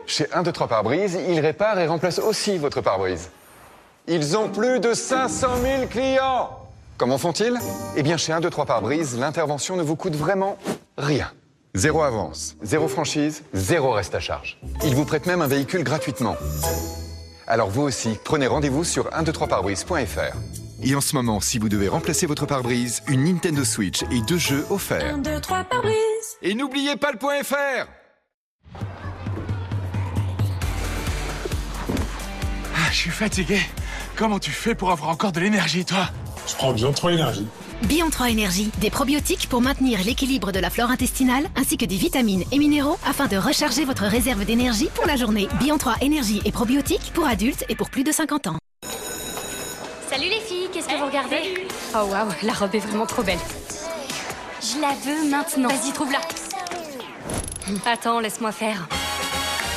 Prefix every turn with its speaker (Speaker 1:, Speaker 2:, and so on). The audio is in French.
Speaker 1: Chez 1, 2, 3 pare-brise, ils réparent et remplacent aussi votre pare-brise. Ils ont plus de 500 000 clients. Comment font-ils? Eh bien, chez 1, 2, 3 pare-brise, l'intervention ne vous coûte vraiment rien. Zéro avance, zéro franchise, zéro reste à charge. Ils vous prêtent même un véhicule gratuitement. Alors vous aussi, prenez rendez-vous sur 123parbrise.fr. Et en ce moment, si vous devez remplacer votre pare-brise, une Nintendo Switch et 2 jeux offerts.
Speaker 2: 1, 2, 3 pare-brise.
Speaker 1: Et n'oubliez pas le .fr.
Speaker 3: Je suis fatigué. Comment tu fais pour avoir encore de l'énergie, toi?
Speaker 4: Je prends Bion 3 Énergie.
Speaker 5: Bion 3 Énergie, des probiotiques pour maintenir l'équilibre de la flore intestinale, ainsi que des vitamines et minéraux afin de recharger votre réserve d'énergie pour la journée. Bion 3 Énergie et probiotiques pour adultes et pour plus de 50 ans.
Speaker 6: Salut les filles, qu'est-ce que vous regardez?
Speaker 7: Salut.
Speaker 6: Oh waouh, la robe est vraiment trop belle. Je la veux maintenant. Vas-y, trouve-la. Attends, laisse-moi faire.